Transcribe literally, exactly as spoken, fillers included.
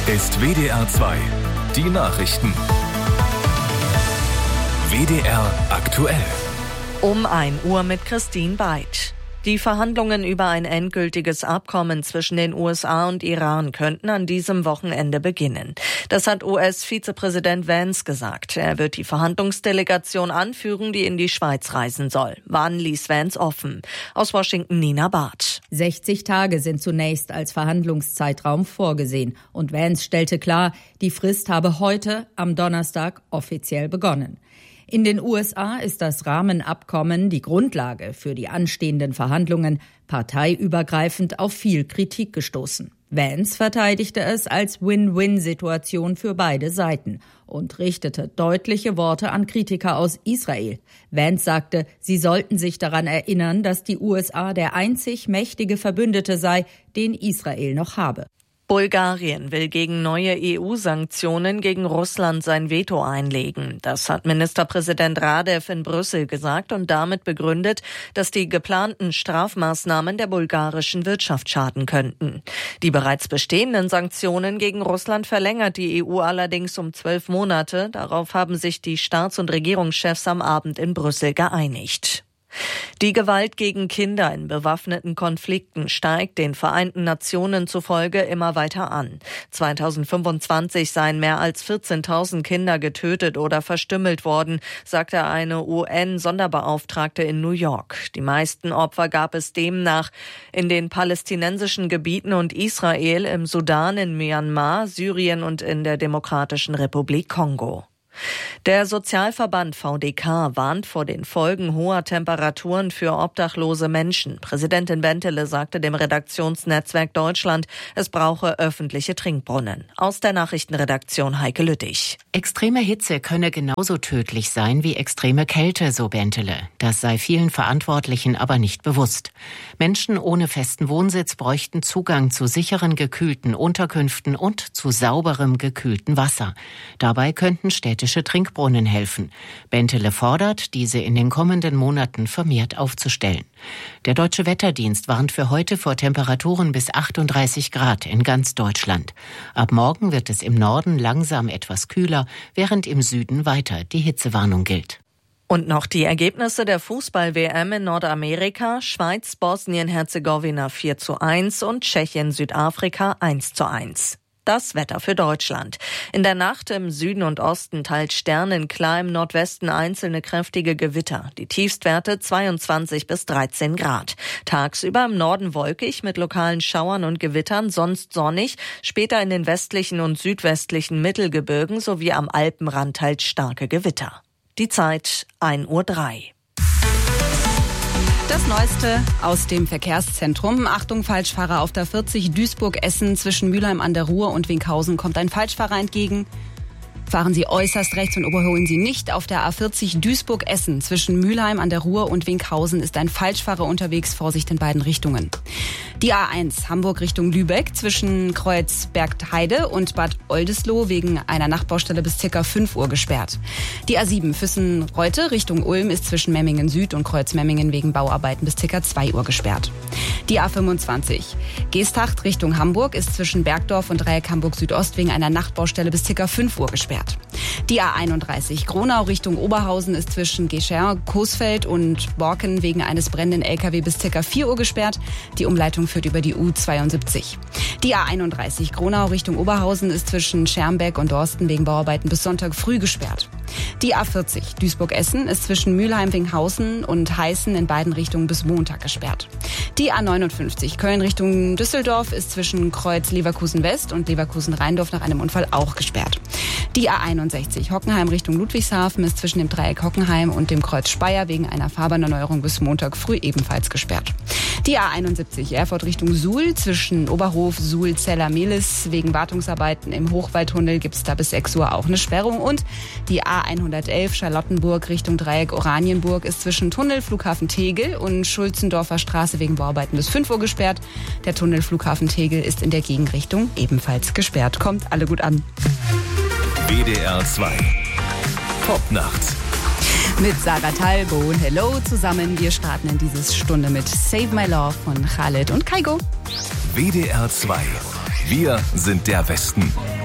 ist W D R zwei. Die Nachrichten. W D R aktuell. Um ein Uhr mit Christine Beid. Die Verhandlungen über ein endgültiges Abkommen zwischen den U S A und Iran könnten an diesem Wochenende beginnen. Das hat U S-Vizepräsident Vance gesagt. Er wird die Verhandlungsdelegation anführen, die in die Schweiz reisen soll. Wann ließ Vance offen? Aus Washington Nina Barth. sechzig Tage sind zunächst als Verhandlungszeitraum vorgesehen. Und Vance stellte klar, die Frist habe heute, am Donnerstag, offiziell begonnen. In den U S A ist das Rahmenabkommen die Grundlage für die anstehenden Verhandlungen parteiübergreifend auf viel Kritik gestoßen. Vance verteidigte es als Win-Win-Situation für beide Seiten und richtete deutliche Worte an Kritiker aus Israel. Vance sagte, sie sollten sich daran erinnern, dass die U S A der einzig mächtige Verbündete sei, den Israel noch habe. Bulgarien will gegen neue E U-Sanktionen gegen Russland sein Veto einlegen. Das hat Ministerpräsident Radev in Brüssel gesagt und damit begründet, dass die geplanten Strafmaßnahmen der bulgarischen Wirtschaft schaden könnten. Die bereits bestehenden Sanktionen gegen Russland verlängert die E U allerdings um zwölf Monate. Darauf haben sich die Staats- und Regierungschefs am Abend in Brüssel geeinigt. Die Gewalt gegen Kinder in bewaffneten Konflikten steigt den Vereinten Nationen zufolge immer weiter an. zweitausendfünfundzwanzig seien mehr als vierzehntausend Kinder getötet oder verstümmelt worden, sagte eine U N-Sonderbeauftragte in New York. Die meisten Opfer gab es demnach in den palästinensischen Gebieten und Israel, im Sudan, in Myanmar, Syrien und in der Demokratischen Republik Kongo. Der Sozialverband V D K warnt vor den Folgen hoher Temperaturen für obdachlose Menschen. Präsidentin Bentele sagte dem Redaktionsnetzwerk Deutschland, es brauche öffentliche Trinkbrunnen. Aus der Nachrichtenredaktion Heike Lüttich. Extreme Hitze könne genauso tödlich sein wie extreme Kälte, so Bentele. Das sei vielen Verantwortlichen aber nicht bewusst. Menschen ohne festen Wohnsitz bräuchten Zugang zu sicheren, gekühlten Unterkünften und zu sauberem, gekühltem Wasser. Dabei könnten Städte Trinkbrunnen helfen. Bentele fordert, diese in den kommenden Monaten vermehrt aufzustellen. Der Deutsche Wetterdienst warnt für heute vor Temperaturen bis achtunddreißig Grad in ganz Deutschland. Ab morgen wird es im Norden langsam etwas kühler, während im Süden weiter die Hitzewarnung gilt. Und noch die Ergebnisse der Fußball-W M in Nordamerika: Schweiz, Bosnien-Herzegowina vier zu eins und Tschechien, Südafrika eins zu eins. Das Wetter für Deutschland. In der Nacht im Süden und Osten teils sternenklar, im Nordwesten einzelne kräftige Gewitter. Die Tiefstwerte zweiundzwanzig bis dreizehn Grad. Tagsüber im Norden wolkig mit lokalen Schauern und Gewittern, sonst sonnig. Später in den westlichen und südwestlichen Mittelgebirgen sowie am Alpenrand teils starke Gewitter. Die Zeit ein Uhr drei. Das Neueste aus dem Verkehrszentrum. Achtung, Falschfahrer auf der vierzig Duisburg-Essen zwischen Mülheim an der Ruhr und Winkhausen kommt ein Falschfahrer entgegen. Fahren Sie äußerst rechts und überholen Sie nicht. Auf der A vierzig Duisburg-Essen zwischen Mülheim an der Ruhr und Winkhausen ist ein Falschfahrer unterwegs. Vorsicht in beiden Richtungen. Die A eins Hamburg Richtung Lübeck zwischen Kreuzberg-Heide und Bad Oldesloe wegen einer Nachtbaustelle bis ca. fünf Uhr gesperrt. Die A sieben Füssen-Reute Richtung Ulm ist zwischen Memmingen Süd und Kreuzmemmingen wegen Bauarbeiten bis ca. zwei Uhr gesperrt. Die A fünfundzwanzig Geesthacht Richtung Hamburg ist zwischen Bergdorf und Dreieck Hamburg Südost wegen einer Nachtbaustelle bis ca. fünf Uhr gesperrt. Die A einunddreißig Gronau Richtung Oberhausen ist zwischen Gescher, Coesfeld und Borken wegen eines brennenden L K W bis ca. vier Uhr gesperrt. Die Umleitung führt über die U zweiundsiebzig. Die A einunddreißig Gronau Richtung Oberhausen ist zwischen Schermbeck und Dorsten wegen Bauarbeiten bis Sonntag früh gesperrt. Die A vierzig Duisburg-Essen ist zwischen Mülheim-Winghausen und Heißen in beiden Richtungen bis Montag gesperrt. Die A neunundfünfzig Köln Richtung Düsseldorf ist zwischen Kreuz Leverkusen-West und Leverkusen-Rheindorf nach einem Unfall auch gesperrt. Die A einundsechzig Hockenheim Richtung Ludwigshafen ist zwischen dem Dreieck Hockenheim und dem Kreuz Speyer wegen einer Fahrbahnerneuerung bis Montag früh ebenfalls gesperrt. Die A einundsiebzig Erfurt Richtung Suhl zwischen Oberhof, Suhl, Zeller, Mehlis wegen Wartungsarbeiten im Hochwaldtunnel gibt es da bis sechs Uhr auch eine Sperrung. Und die A hundertelf Charlottenburg Richtung Dreieck Oranienburg ist zwischen Tunnel Flughafen Tegel und Schulzendorfer Straße wegen Bauarbeiten bis fünf Uhr gesperrt. Der Tunnel Flughafen Tegel ist in der Gegenrichtung ebenfalls gesperrt. Kommt alle gut an. W D R zwei. Popnacht. Mit Sarah Talbo und Hello zusammen. Wir starten in diese Stunde mit Save My Love von Khaled und Kygo. W D R zwei. Wir sind der Westen.